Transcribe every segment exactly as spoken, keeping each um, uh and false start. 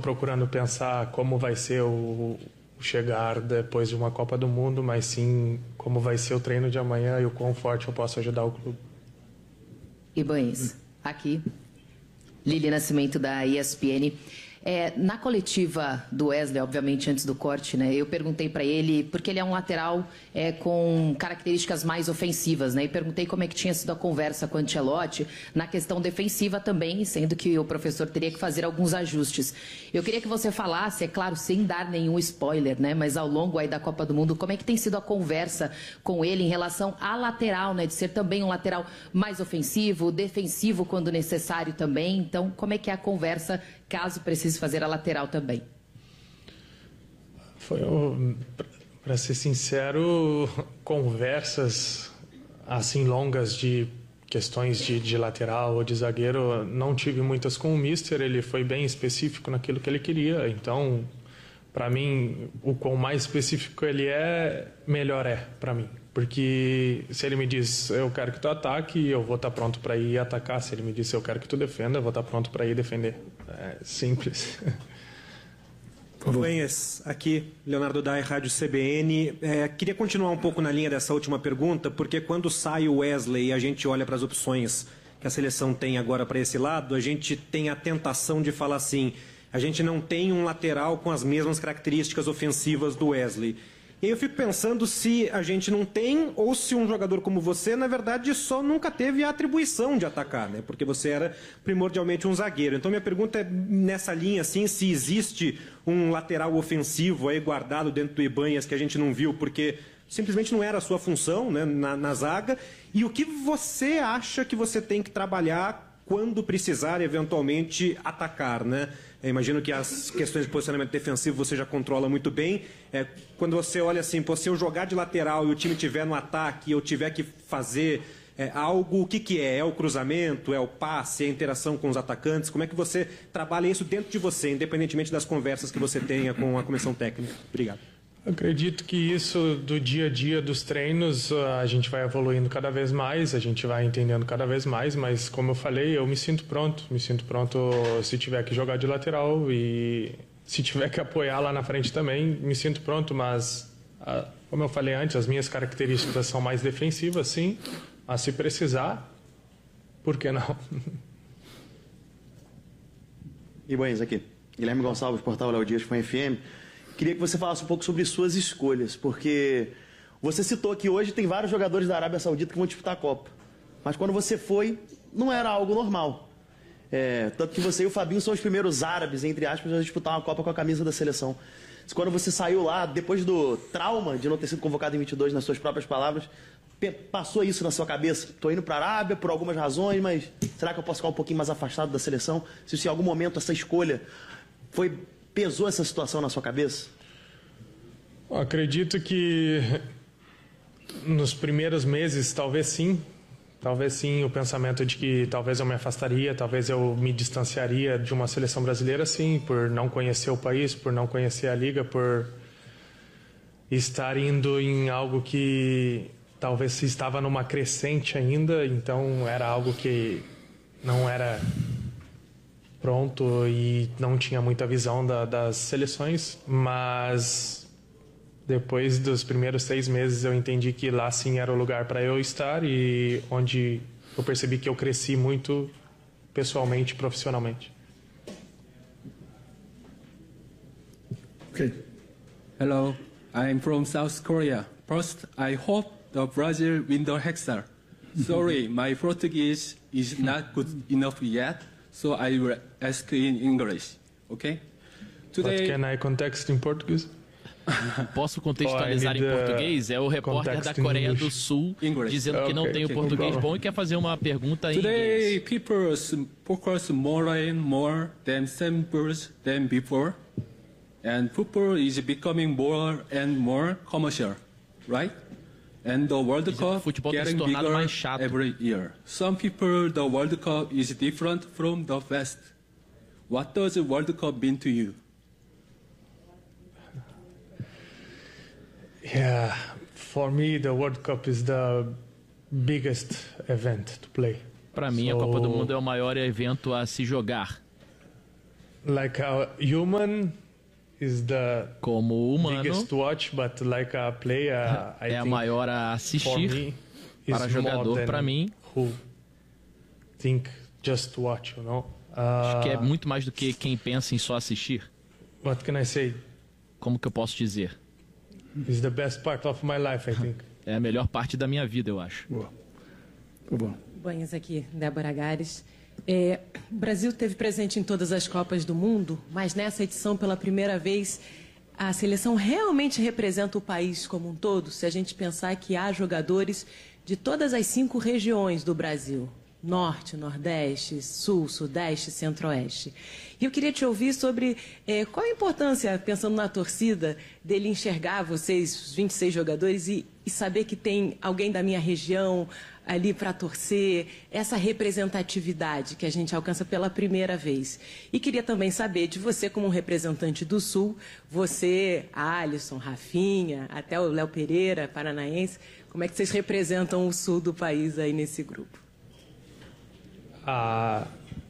procurando pensar como vai ser o, o chegar depois de uma Copa do Mundo, mas sim como vai ser o treino de amanhã e o quão forte eu posso ajudar o clube. Ibañez, aqui, Lili Nascimento da E S P N. É, na coletiva do Wesley, obviamente antes do corte, né, eu perguntei para ele, porque ele é um lateral é, com características mais ofensivas, né, e perguntei como é que tinha sido a conversa com o Ancelotti na questão defensiva também, sendo que o professor teria que fazer alguns ajustes. Eu queria que você falasse, é claro, sem dar nenhum spoiler, né, mas ao longo aí da Copa do Mundo, como é que tem sido a conversa com ele em relação à lateral, né, de ser também um lateral mais ofensivo, defensivo quando necessário também. Então, como é que é a conversa caso precise fazer a lateral também? Foi, para ser sincero, conversas assim longas de questões de, de lateral ou de zagueiro, não tive muitas com o Mister. Ele foi bem específico naquilo que ele queria, então para mim, o quão mais específico ele é, melhor é para mim, porque se ele me diz eu quero que tu ataque, eu vou estar pronto para ir atacar. Se ele me diz eu quero que tu defenda, eu vou estar pronto para ir defender. É simples. Ibañez, aqui, Leonardo Dai, Rádio C B N. É, queria continuar um pouco na linha dessa última pergunta, porque quando sai o Wesley e a gente olha para as opções que a seleção tem agora para esse lado, a gente tem a tentação de falar assim, a gente não tem um lateral com as mesmas características ofensivas do Wesley. E aí eu fico pensando se a gente não tem, ou se um jogador como você, na verdade, só nunca teve a atribuição de atacar, né? Porque você era primordialmente um zagueiro. Então minha pergunta é nessa linha, assim, se existe um lateral ofensivo aí guardado dentro do Ibañez que a gente não viu, porque simplesmente não era a sua função, né, na, na zaga. E o que você acha que você tem que trabalhar quando precisar eventualmente atacar, né? Eu imagino que as questões de posicionamento defensivo você já controla muito bem. É, quando você olha assim, pô, se eu jogar de lateral e o time estiver no ataque, eu tiver que fazer é, algo, o que, que é? É o cruzamento, é o passe, é a interação com os atacantes? Como é que você trabalha isso dentro de você, independentemente das conversas que você tenha com a comissão técnica? Obrigado. Acredito que isso do dia a dia dos treinos a gente vai evoluindo cada vez mais, a gente vai entendendo cada vez mais, mas como eu falei, eu me sinto pronto, me sinto pronto se tiver que jogar de lateral e se tiver que apoiar lá na frente também, me sinto pronto, mas como eu falei antes, as minhas características são mais defensivas, sim, mas se precisar, por que não? Ibañez, aqui. Guilherme Gonçalves, Portal Léo Dias, com F M. Queria que você falasse um pouco sobre suas escolhas, porque você citou que hoje tem vários jogadores da Arábia Saudita que vão disputar a Copa. Mas quando você foi, não era algo normal. É, tanto que você e o Fabinho são os primeiros árabes, entre aspas, a disputar uma Copa com a camisa da seleção. Quando você saiu lá, depois do trauma de não ter sido convocado em vinte e dois, nas suas próprias palavras, passou isso na sua cabeça? Estou indo para a Arábia por algumas razões, mas será que eu posso ficar um pouquinho mais afastado da seleção? Se, se em algum momento essa escolha foi... pesou essa situação na sua cabeça? Acredito que nos primeiros meses, talvez sim. Talvez sim, o pensamento de que talvez eu me afastaria, talvez eu me distanciaria de uma seleção brasileira, sim, por não conhecer o país, por não conhecer a liga, por estar indo em algo que talvez estava numa crescente ainda, então era algo que não era pronto e não tinha muita visão da, das seleções, mas depois dos primeiros seis meses eu entendi que lá sim era o lugar para eu estar e onde eu percebi que eu cresci muito pessoalmente e profissionalmente. Okay. Hello, I'm from South Korea. First, I hope the Brazil win the Hexa. Sorry, my Portuguese is not good enough yet. So I will ask in English, okay? Today... But can I context in Portuguese? Posso contextualizar em português? É o repórter da Coreia do Sul English. dizendo okay, que não tem okay, o português okay. bom e quer fazer uma pergunta em Today, inglês. Today, people focus more and more than samples than before. And football is becoming more and more commercial, right? And the World Cup getting bigger every year. Some people, the World Cup is different from the best. What does the World Cup mean to you? Yeah, for me, the World Cup is the biggest event to play. Para mim, so, a Copa do Mundo é o maior evento a se jogar. Like a human is the Como humano, biggest watch, but like a player, I é a think maior a assistir. Para is jogador, more than para mim, who think just watch, you know? acho que é Uh, muito mais do que quem pensa em só assistir. what can I say? Como que eu posso dizer? It's the best part of my life, I think. É a melhor parte da minha vida, eu acho. Boa. Muito bom. Banhas aqui, Débora Gares. É, o Brasil esteve presente em todas as Copas do Mundo, mas nessa edição, pela primeira vez, a seleção realmente representa o país como um todo, se a gente pensar que há jogadores de todas as cinco regiões do Brasil. Norte, Nordeste, Sul, Sudeste, Centro-Oeste. E eu queria te ouvir sobre é, qual a importância, pensando na torcida, dele enxergar vocês, os vinte e seis jogadores, e, e saber que tem alguém da minha região ali para torcer, essa representatividade que a gente alcança pela primeira vez. E queria também saber de você, como um representante do Sul, você, Alisson, Rafinha, até o Léo Pereira, paranaense, como é que vocês representam o Sul do país aí nesse grupo? Ah,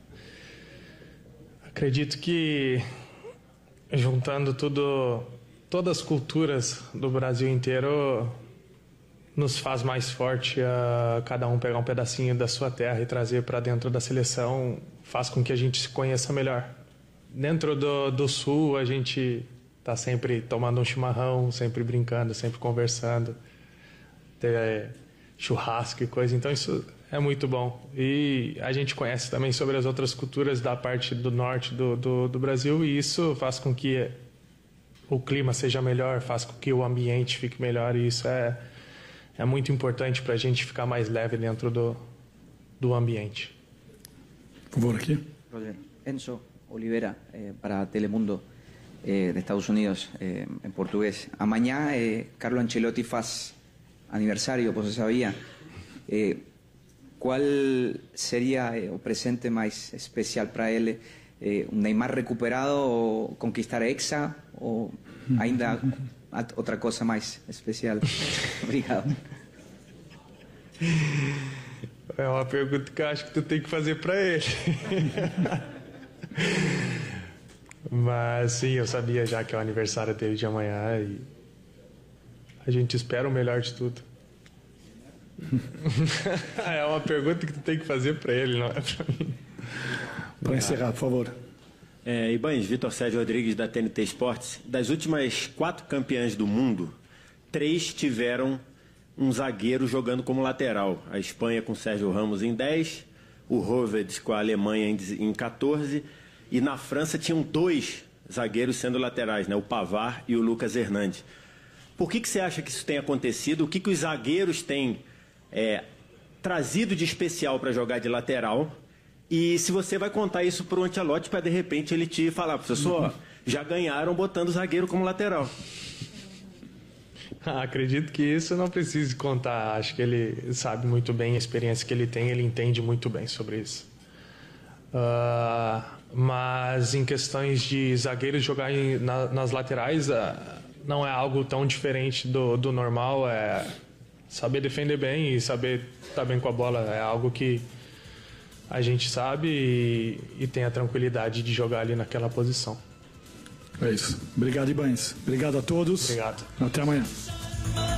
acredito que juntando tudo, todas as culturas do Brasil inteiro nos faz mais forte a cada um pegar um pedacinho da sua terra e trazer para dentro da seleção, faz com que a gente se conheça melhor. Dentro do, do Sul a gente está sempre tomando um chimarrão, sempre brincando, sempre conversando, ter é, churrasco e coisa, então isso é muito bom. E a gente conhece também sobre as outras culturas da parte do norte do, do, do Brasil, e isso faz com que o clima seja melhor, faz com que o ambiente fique melhor, e isso é, é muito importante para a gente ficar mais leve dentro do, do ambiente. Por favor, aqui. Roger. Enzo Oliveira, eh, para Telemundo eh, de Estados Unidos, eh, en portugués. Amanhã eh, Carlo Ancelotti faz aniversário, você sabia? Eh, Qual seria eh, o presente mais especial para ele? Eh, um Neymar recuperado ou conquistar a Hexa? Ou ainda outra coisa mais especial? Obrigado. É uma pergunta que eu acho que tu tem que fazer para ele. Mas sim, eu sabia já que é o aniversário dele de amanhã e a gente espera o melhor de tudo. É uma pergunta que tu tem que fazer para ele, não é para mim. Para encerrar, por favor. É, Ibanez, Vitor Sérgio Rodrigues, da T N T Esportes. Das últimas quatro campeãs do mundo, três tiveram um zagueiro jogando como lateral. A Espanha com Sérgio Ramos em dez, o Roved com a Alemanha em quatorze, e na França tinham dois zagueiros sendo laterais, né? O Pavard e o Lucas Hernandes. Por que, que você acha que isso tem acontecido? O que, que os zagueiros têm é, trazido de especial para jogar de lateral? E se você vai contar isso para o Ancelotti para de repente ele te falar, professor, já ganharam botando o zagueiro como lateral. Ah, acredito que isso não precise contar. Acho que ele sabe muito bem a experiência que ele tem, ele entende muito bem sobre isso. Uh, mas em questões de zagueiros jogar em, na, nas laterais, uh, não é algo tão diferente do, do normal. É saber defender bem e saber estar bem com a bola. É algo que a gente sabe e, e tem a tranquilidade de jogar ali naquela posição. É isso. Obrigado, Ibanez. Obrigado a todos. Obrigado. Até amanhã.